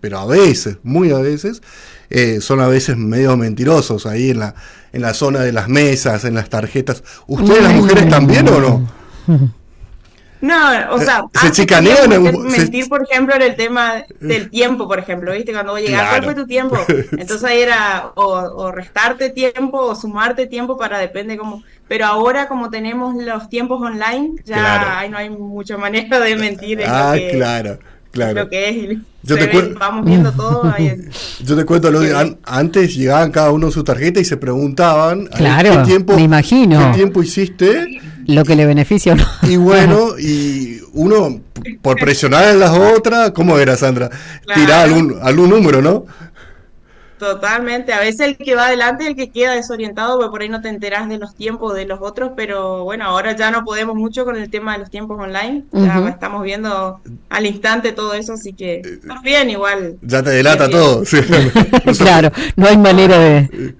pero a veces, muy a veces, son a veces medio mentirosos ahí en la zona de las mesas, en las tarjetas. ¿Ustedes las mujeres también o no? No, o sea, se chicanean, mentir, por ejemplo, en el tema del tiempo, por ejemplo, ¿viste? Cuando vos llegás, ¿cuál fue tu tiempo? Entonces ahí era o restarte tiempo o sumarte tiempo para, depende cómo. Pero ahora, como tenemos los tiempos online, ya ahí no hay mucha manera de mentir en lo que, claro. lo que es. Vamos viendo todo ahí. Yo te cuento, antes llegaban cada uno su tarjeta y se preguntaban ¿qué tiempo, me imagino, qué tiempo hiciste, lo que le beneficia o no. Y bueno, y uno por presionar en las otras, ¿cómo era, Sandra? Tirar algún número, ¿no? Totalmente, a veces el que va adelante es el que queda desorientado, porque por ahí no te enterás de los tiempos de los otros, pero bueno, ahora ya no podemos mucho con el tema de los tiempos online, ya estamos viendo al instante todo eso, así que está bien igual. Ya te delata todo. Sí. Claro, no hay manera de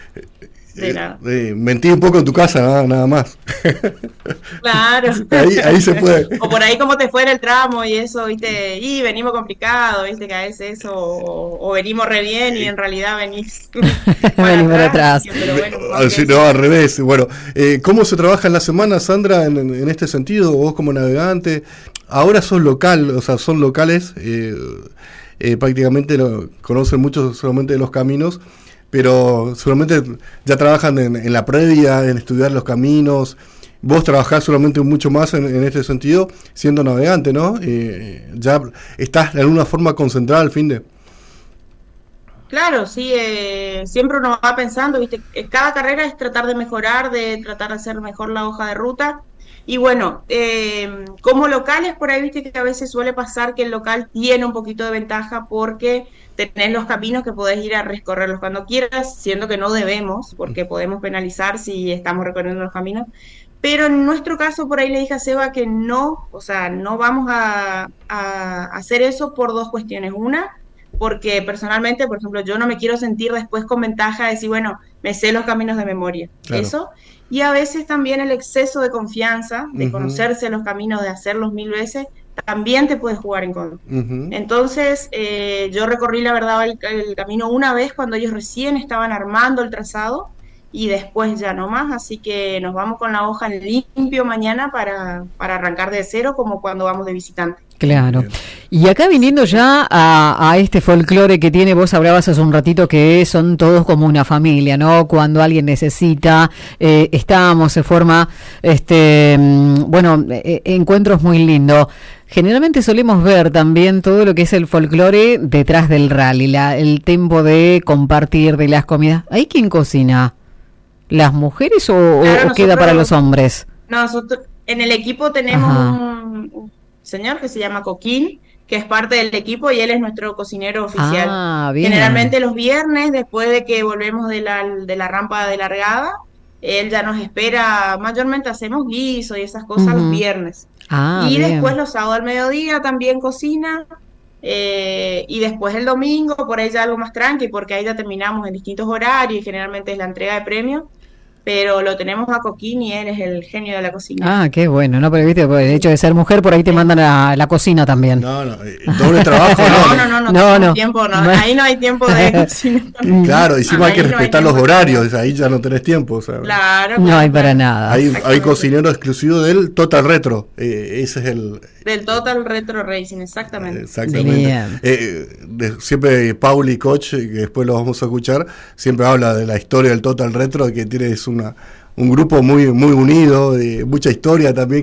mentir un poco en tu casa, nada más. Claro. Ahí se puede. O por ahí como te fuera el tramo y eso, viste, y venimos complicados, viste, que a veces eso, o venimos re bien y en realidad venís para atrás. Pero bueno, no, al revés. Bueno, ¿cómo se trabaja en la semana, Sandra, en este sentido? Vos como navegante, ahora sos local, o sea, son locales, prácticamente conocen mucho solamente de los caminos, pero seguramente ya trabajan en la previa, en estudiar los caminos. Vos trabajás solamente mucho más en este sentido, siendo navegante, ¿no? Ya estás de alguna forma concentrada al fin de... Claro, sí, siempre uno va pensando, ¿viste? Cada carrera es tratar de mejorar, de tratar de hacer mejor la hoja de ruta. Y bueno, como locales, por ahí viste que a veces suele pasar que el local tiene un poquito de ventaja porque tenés los caminos que podés ir a recorrerlos cuando quieras, siendo que no debemos, porque podemos penalizar si estamos recorriendo los caminos. Pero en nuestro caso, por ahí le dije a Seba que no, o sea, no vamos a hacer eso por dos cuestiones. Una, porque personalmente, por ejemplo, yo no me quiero sentir después con ventaja de decir, bueno, me sé los caminos de memoria. Claro. Eso. Y a veces también el exceso de confianza, de conocerse los caminos, de hacerlos 1000 veces, también te puede jugar en contra. Entonces, yo recorrí, la verdad, el camino una vez cuando ellos recién estaban armando el trazado y después ya no más, así que nos vamos con la hoja en limpio mañana para arrancar de cero como cuando vamos de visitante. Claro. Y acá viniendo ya a este folclore que tiene, vos hablabas hace un ratito que son todos como una familia, ¿no? Cuando alguien necesita, se forma, encuentros muy lindos. Generalmente solemos ver también todo lo que es el folclore detrás del rally, el tiempo de compartir, de las comidas. ¿Hay quien cocina? ¿Las mujeres o queda para los hombres? Nosotros en el equipo tenemos un señor que se llama Coquín, que es parte del equipo y él es nuestro cocinero oficial. Bien. Generalmente los viernes, después de que volvemos de la rampa de largada, él ya nos espera. Mayormente hacemos guiso y esas cosas los viernes. Y bien. Después los sábados al mediodía también cocina. Y después el domingo, por ahí ya algo más tranqui, porque ahí ya terminamos en distintos horarios y generalmente es la entrega de premios. Pero lo tenemos a Coquín y él es el genio de la cocina. Ah, qué bueno, ¿no? Pero viste, por el hecho de ser mujer, por ahí te mandan a la cocina también. No, doble trabajo, no. Tiempo, no. Ahí no hay tiempo de cocina. Claro, encima hay que respetar los horarios, ahí ya no tenés tiempo, ¿sabes? Claro. No hay para nada. Hay cocinero exclusivo del Total Retro, ese es el... Del Total Retro Racing, exactamente. Exactamente. Siempre Pauli Koch, que después lo vamos a escuchar, siempre habla de la historia del Total Retro, que tiene un grupo muy muy unido, de mucha historia también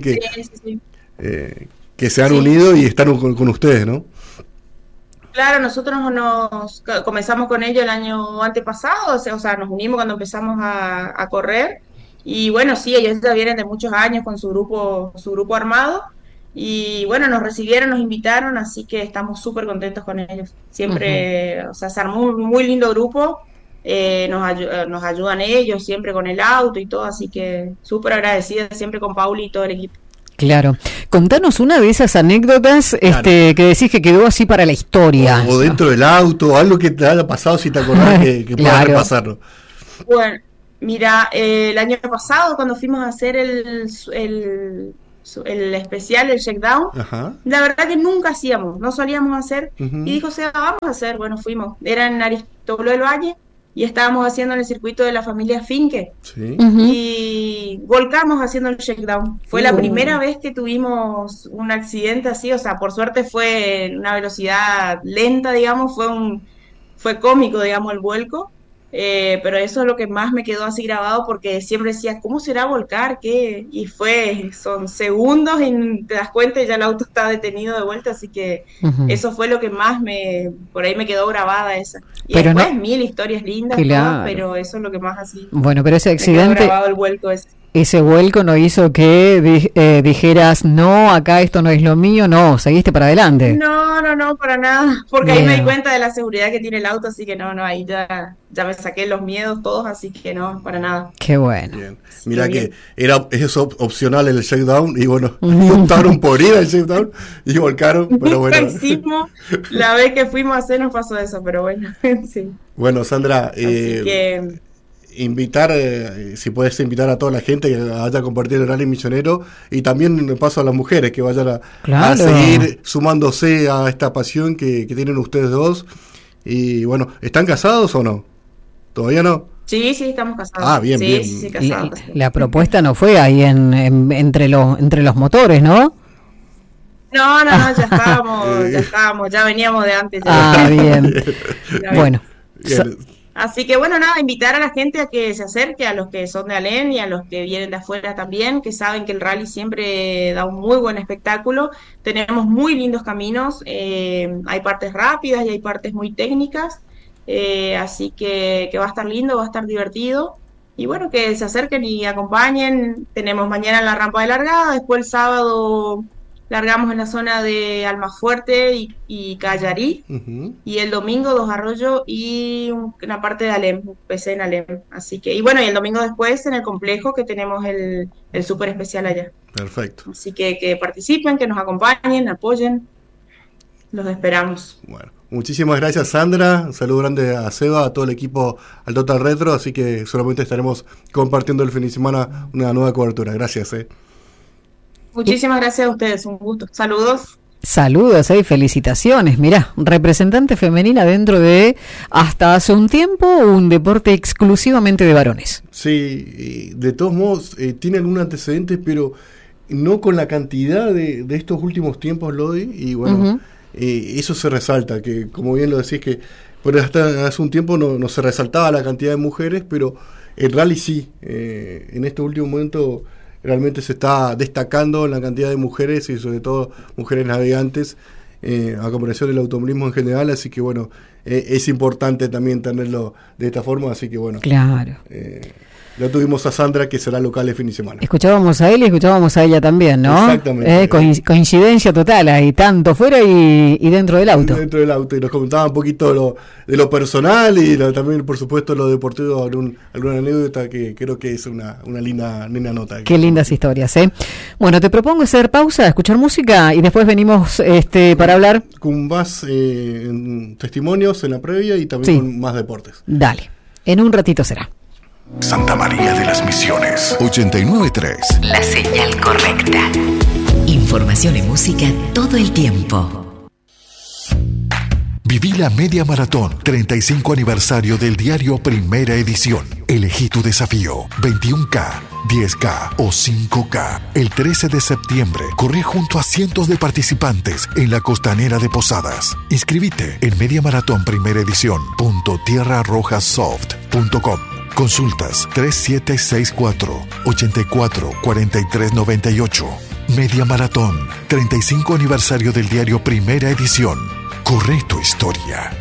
que se han unido y están con ustedes, ¿no? Claro, nosotros comenzamos con ellos el año antepasado, o sea, nos unimos cuando empezamos a correr y bueno, sí, ellos ya vienen de muchos años con su grupo armado. Y bueno, nos recibieron, nos invitaron, así que estamos súper contentos con ellos. Siempre, o sea, se armó un muy lindo grupo, nos ayudan ellos siempre con el auto y todo, así que súper agradecida siempre con Pauli y todo el equipo. Claro. Contanos una de esas anécdotas que decís que quedó así para la historia. O dentro del auto, algo que te haya pasado, si te acordás que puedas repasarlo. Bueno, mira, el año pasado cuando fuimos a hacer el especial, el shakedown. Ajá. La verdad que nunca hacíamos, no solíamos hacer. Ujú. Y dijo, Seba, vamos a hacer. Bueno, fuimos. Era en Aristóbulo del Valle y estábamos haciendo en el circuito de la familia Finke. Sí. Y volcamos haciendo el shakedown. Fue la primera vez que tuvimos un accidente así, o sea, por suerte fue en una velocidad lenta, digamos, fue cómico, digamos, el vuelco. Pero eso es lo que más me quedó así grabado porque siempre decía, ¿cómo será volcar? ¿Qué? Y son segundos y te das cuenta y ya el auto está detenido de vuelta, así que eso fue lo que más por ahí me quedó grabada esa. Y pero después no, 1000 historias lindas, claro. todas, pero eso es lo que más así Bueno, pero ese me quedó accidente, grabado el vuelco ese. ese vuelco no hizo que dijeras, no, acá esto no es lo mío, no, seguiste para adelante. No, para nada, porque ahí Bien. me di cuenta de la seguridad que tiene el auto, así que no, ahí ya me saqué los miedos todos, así que no, para nada. Qué bueno. Bien. Mira Qué que es opcional el shakedown y bueno, optaron por ir al shakedown y volcaron, pero Nunca bueno. hicimos, la vez que fuimos a hacer nos pasó eso, pero bueno, sí. Bueno, Sandra, Así que invitar, si puedes invitar a toda la gente que vaya a compartir el Rally Misionero y también de paso a las mujeres que vayan a Claro. seguir sumándose a esta pasión que tienen ustedes dos. Y bueno, ¿están casados o no? ¿Todavía no? sí, estamos casados. Ah, bien, sí, bien. Sí, casados. La propuesta no fue ahí entre los motores, ¿no? No, ya estábamos, ya veníamos de antes. Ah, bien. Ya Bueno. Bien. Así que bueno, nada, invitar a la gente a que se acerque, a los que son de Alén y a los que vienen de afuera también, que saben que el rally siempre da un muy buen espectáculo. Tenemos muy lindos caminos, hay partes rápidas y hay partes muy técnicas, así que va a estar lindo, va a estar divertido. Y bueno, que se acerquen y acompañen. Tenemos mañana la rampa de largada, después el sábado largamos en la zona de Almafuerte y Callarí. Ujú. Y el domingo Dos Arroyos y una parte de Alem, PC en Alem. Así que, y bueno, y el domingo después en el complejo que tenemos el súper especial allá. Perfecto. Así que participen, que nos acompañen, apoyen. Los esperamos. Bueno, muchísimas gracias, Sandra. Un saludo grande a Seba, a todo el equipo al Total Retro. Así que solamente estaremos compartiendo el fin de semana una nueva cobertura. Gracias. Muchísimas gracias a ustedes, un gusto. Saludos. Saludos y felicitaciones. Mirá, representante femenina dentro de, hasta hace un tiempo, un deporte exclusivamente de varones. Sí, de todos modos, tiene algún antecedente, pero no con la cantidad de estos últimos tiempos, Lodi. Y bueno, eso se resalta, que como bien lo decís, que por hasta hace un tiempo no se resaltaba la cantidad de mujeres, pero el rally sí. En este último momento realmente se está destacando la cantidad de mujeres y sobre todo mujeres navegantes a comparación del automovilismo en general, así que bueno, es importante también tenerlo de esta forma, así que bueno. Claro. Ya tuvimos a Sandra, que será local el fin de semana. Escuchábamos a él y escuchábamos a ella también, ¿no? Exactamente. Coincidencia total ahí, tanto fuera y dentro del auto. Dentro del auto, y nos comentaba un poquito de lo personal y también, por supuesto, lo deportivo, alguna anécdota que creo que es una linda nota. Qué lindas historias, ¿eh? Bueno, te propongo hacer pausa, escuchar música y después venimos para hablar. Con más testimonios en la previa y también con más deportes. Dale, en un ratito será. Santa María de las Misiones 89.3. La señal correcta. Información y música todo el tiempo. Viví la Media Maratón 35 aniversario del diario Primera Edición. Elegí tu desafío 21K, 10K o 5K. El 13 de septiembre corre junto a cientos de participantes en la costanera de Posadas. Inscribite en mediamaratonprimeredición.tierrarrojasoft.com. Consultas 3764-844398. Media Maratón, 35 aniversario del diario Primera Edición. Corre tu historia.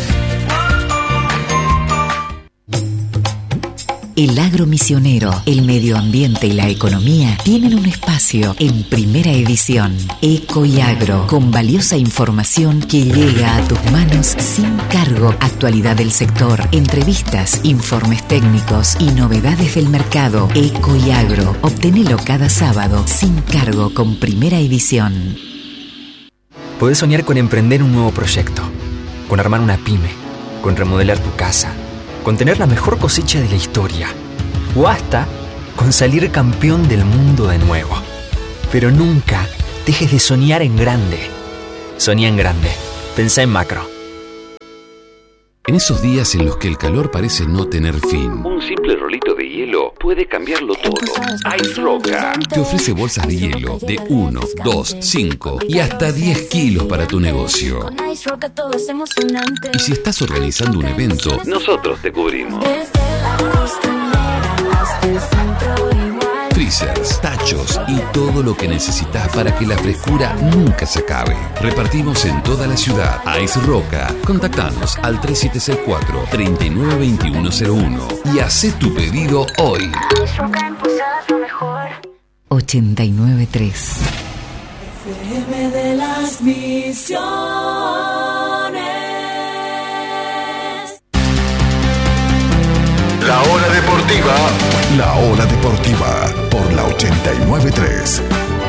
El agro misionero, el medio ambiente y la economía tienen un espacio en Primera Edición. Eco y Agro, con valiosa información que llega a tus manos sin cargo. Actualidad del sector, entrevistas, informes técnicos y novedades del mercado. Eco y Agro, obtenelo cada sábado sin cargo con Primera Edición. Podés soñar con emprender un nuevo proyecto, con armar una pyme, con remodelar tu casa, con tener la mejor cosecha de la historia, o hasta con salir campeón del mundo de nuevo. Pero nunca dejes de soñar en grande. Soñá en grande. Pensá en macro. En esos días en los que el calor parece no tener fin, un simple rolito de hielo puede cambiarlo todo. Ice Roca te ofrece bolsas de hielo de 1, 2, 5 y hasta 10 kilos para tu negocio. Y si estás organizando un evento, nosotros te cubrimos. Freezers, tachos y todo lo que necesitas para que la frescura nunca se acabe. Repartimos en toda la ciudad. Ice Roca. Contactanos al 3764-392101 y haz tu pedido hoy. 89.3 FM de las Misiones. La Hora Deportiva. La Hora Deportiva por la 89.3.